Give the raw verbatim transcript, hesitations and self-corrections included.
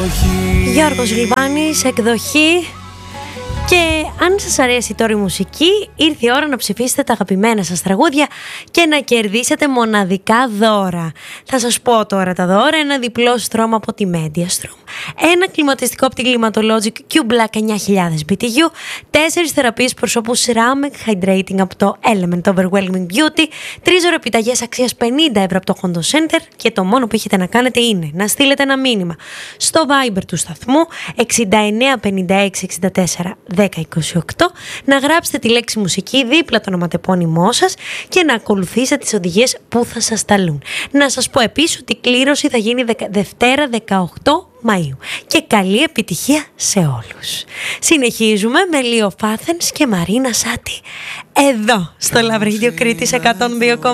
εκδοχή. Γιώργος Λιβάνης, εκδοχή. Και αν σας αρέσει τώρα η μουσική, ήρθε η ώρα να ψηφίσετε τα αγαπημένα σας τραγούδια και να κερδίσετε μοναδικά δώρα. Θα σας πω τώρα τα δώρα: ένα διπλό στρώμα από τη Mediastrom, ένα κλιματιστικό από τη Climatologic Q Black εννιά χιλιάδες μπι τι γιου, τέσσερις θεραπείες προσώπου Ceramic Hydrating από το Element Overwhelming Beauty, τρεις ώρα επιταγές αξίας πενήντα ευρώ από το Hondo Center και το μόνο που έχετε να κάνετε είναι να στείλετε ένα μήνυμα στο Viber του σταθμού εξήντα εννέα πενήντα έξι εξήντα τέσσερα δέκα είκοσι οκτώ, να γράψετε τη λέξη μουσική δίπλα το ονοματεπώνυμό σας και να ακολουθήσετε τις οδηγίες που θα σας σταλούν. Να σας πω επίσης ότι η κλήρωση θα γίνει Δευτέρα δεκαοκτώ Μαΐου. Και καλή επιτυχία σε όλους. Συνεχίζουμε με Λίο Φάθενς και Μαρίνα Σάτι εδώ στο Love Radio Κρήτης εκατόν δύο κόμμα